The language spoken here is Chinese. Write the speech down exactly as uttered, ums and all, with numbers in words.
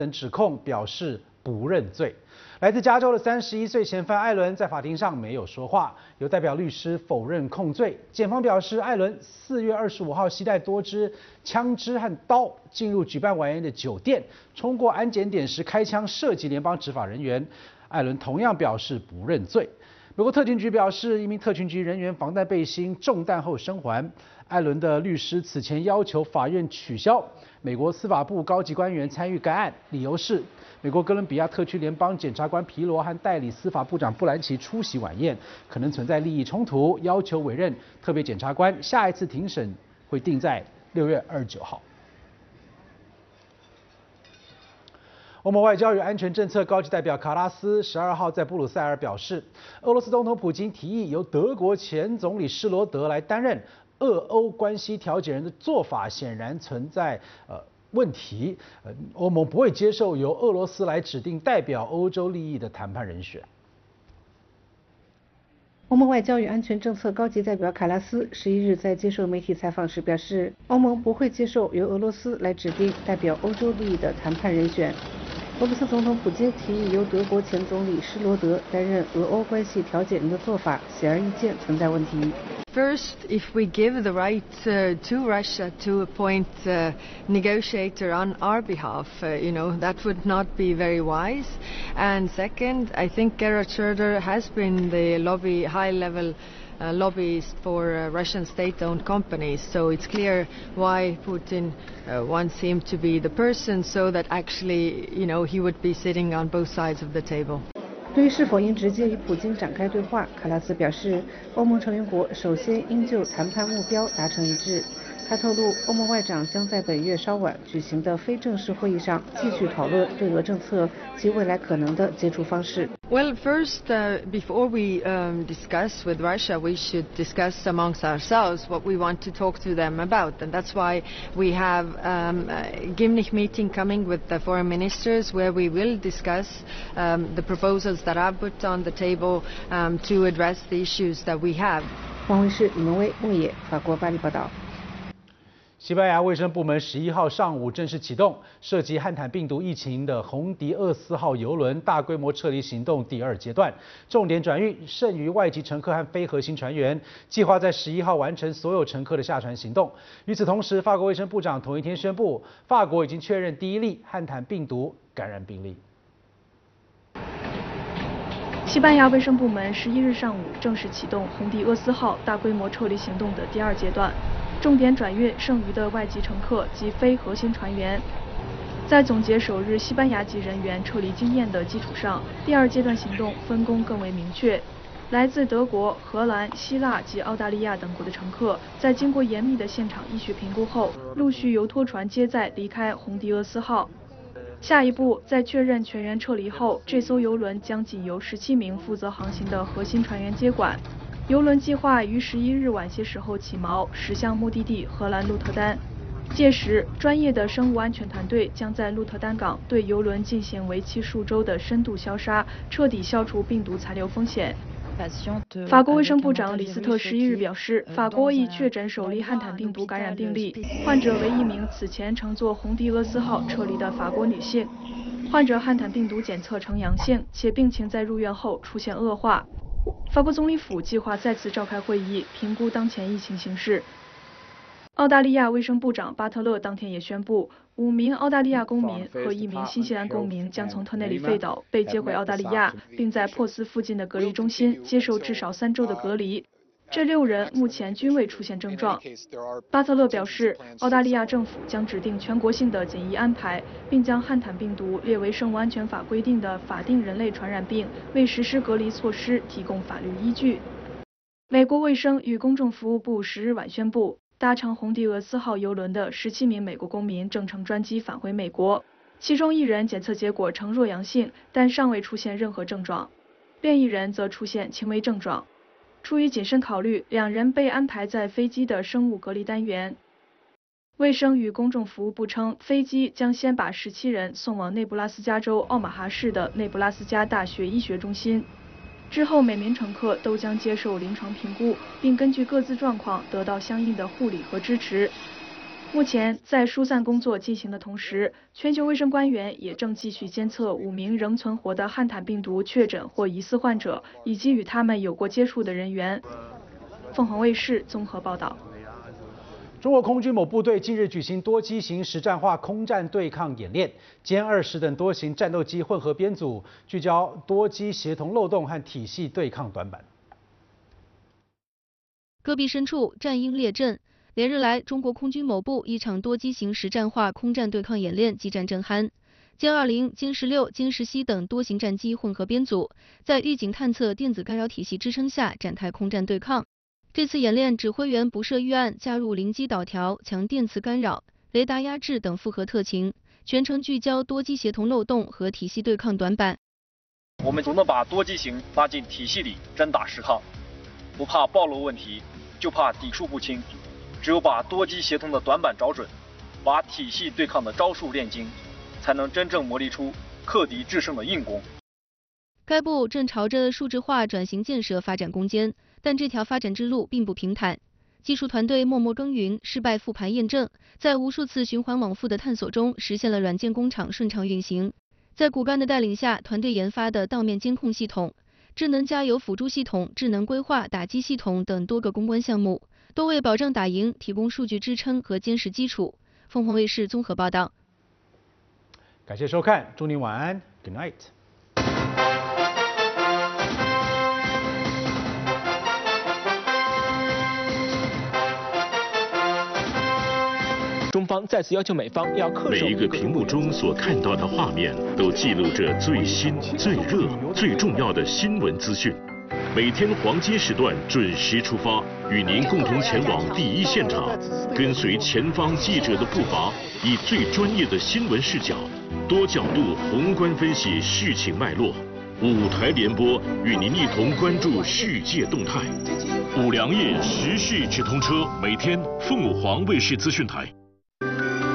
等指控表示不认罪。来自加州的三十一岁嫌犯艾伦在法庭上没有说话，由代表律师否认控罪。检方表示，艾伦四月二十五号携带多支枪支和刀进入举办晚宴的酒店，冲过安检点时开枪射击联邦执法人员。艾伦同样表示不认罪。美国特勤局表示，一名特勤局人员防弹背心中弹后生还。艾伦的律师此前要求法院取消美国司法部高级官员参与该案，理由是美国哥伦比亚特区联邦检察官皮罗和代理司法部长布兰奇出席晚宴，可能存在利益冲突，要求委任特别检察官。下一次庭审会定在六月二十九号。欧盟外交与安全政策高级代表卡拉斯十二号在布鲁塞尔表示，俄罗斯总统普京提议由德国前总理施罗德来担任俄欧关系调解人的做法显然存在呃问题，呃，欧盟不会接受由俄罗斯来指定代表欧洲利益的谈判人选。 欧盟外交与安全政策高级代表卡拉斯十一日在接受媒体采访时表示，欧盟不会接受由俄罗斯来指定代表欧洲利益的谈判人选。俄罗斯总统普京提议由德国前总理施罗德担任俄欧关系调解人的做法，显而易见存在问题。 First, if we give the right uh, to Russia to appoint a negotiator on our behalf, uh, you know, that would not be very wise. And second, I think Gerhard Schröder has been the lobby, high-level uh, lobbyist for uh, Russian state-owned companies. So it's clear why Putin uh, wants him to be the person, so that actually, you know, he would be sitting on both sides of the table. 对于是否应直接与普京展开对话，卡拉斯表示，欧盟成员国首先应就谈判目标达成一致。他透露，欧盟外长将在本月稍晚举行的非正式会议上继续讨论对俄政策及未来可能的接触方式。 Well, first, uh, before we um, discuss with Russia, we should discuss amongst ourselves what we want to talk to them about, and that's why we have um, a Gimnich meeting coming with the foreign ministers, where we will discuss um, the proposals that I've put on the table um, to address the issues that we have. 王卫视、李文威、牧野，法国巴黎报道。 西班牙卫生部门十一号上午正式启动涉及汉坦病毒疫情的红迪厄斯号邮轮大规模撤离行动第二阶段，重点转运剩余外籍乘客和非核心船员，计划在十一号完成所有乘客的下船行动。与此同时，法国卫生部长同一天宣布，法国已经确认第一例汉坦病毒感染病例。 西班牙卫生部门十一日上午正式启动红迪厄斯号大规模撤离行动的第二阶段，重点转运剩余的外籍乘客及非核心船员。在总结首日西班牙籍人员撤离经验的基础上，第二阶段行动分工更为明确。来自德国、荷兰、希腊及澳大利亚等国的乘客，在经过严密的现场医学评估后，陆续由拖船接载离开红迪厄斯号。下一步，在确认全员撤离后，这艘邮轮将仅由十七名负责航行的核心船员接管。邮轮计划于十一日晚些时候起锚，驶向目的地荷兰鹿特丹。届时，专业的生物安全团队将在鹿特丹港对邮轮进行为期数周的深度消杀，彻底消除病毒残留风险。法国卫生部长李斯特十一日表示，法国已确诊首例汉坦病毒感染病例，患者为一名此前乘坐红迪厄斯号撤离的法国女性。患者汉坦病毒检测呈阳性，且病情在入院后出现恶化。法国总理府计划再次召开会议，评估当前疫情形势。澳大利亚卫生部长巴特勒当天也宣布，五名澳大利亚公民和一名新西兰公民将从特内里费岛被接回澳大利亚，并在珀斯附近的隔离中心接受至少三周的隔离。这六人目前均未出现症状。巴特勒表示，澳大利亚政府将制定全国性的检疫安排，并将汉坦病毒列为生物安全法规定的法定人类传染病，为实施隔离措施提供法律依据。美国卫生与公众服务部十日晚宣布，搭乘红迪厄斯号邮轮的十七名美国公民正乘专机返回美国，其中一人检测结果呈弱阳性，但尚未出现任何症状，另一人则出现轻微症状。出于谨慎考虑，两人被安排在飞机的生物隔离单元。卫生与公众服务部称，飞机将先把十七人送往内布拉斯加州奥马哈市的内布拉斯加大学医学中心，之后每名乘客都将接受临床评估，并根据各自状况得到相应的护理和支持。 目前，在疏散工作进行的同时，全球卫生官员也正继续监测五名仍存活的汉坦病毒确诊或疑似患者，以及与他们有过接触的人员。凤凰卫视综合报道。 中国空军某部队近日举行多机型实战化空战对抗演练，歼二十等多型战斗机混合编组，聚焦多机协同漏洞和体系对抗短板。 戈壁深处，战鹰列阵。连日来，中国空军某部一场多机型实战化空战对抗演练激战正酣。歼二零、歼十六、歼十七等多型战机混合编组，在预警探测、电子干扰体系支撑下展开空战对抗。这次演练，指挥员不设预案，加入灵机导调、强电磁干扰、雷达压制等复合特勤，全程聚焦多机协同漏洞和体系对抗短板。 我们总能把多机型拉进体系里真打实抗，不怕暴露问题，就怕抵触不清。只有把多机协同的短板找准，把体系对抗的招数练精，才能真正磨砺出克敌制胜的硬功。 该部正朝着数字化转型建设发展攻坚，但这条发展之路并不平坦。技术团队默默耕耘，失败复盘验证，在无数次循环往复的探索中，实现了软件工厂顺畅运行。在骨干的带领下，团队研发的道面监控系统、智能加油辅助系统、智能规划打击系统等多个攻关项目，都为保障打赢提供数据支撑和坚实基础。凤凰卫视综合报道。 感谢收看，祝您晚安 ，Good night。 中方再次要求美方要恪守。 每一个屏幕中所看到的画面，都记录着最新、最热、最重要的新闻资讯。每天黄金时段准时出发，与您共同前往第一现场，跟随前方记者的步伐，以最专业的新闻视角，多角度宏观分析事情脉络。五台联播与您一同关注世界动态。五粮液时事直通车，每天凤凰卫视资讯台。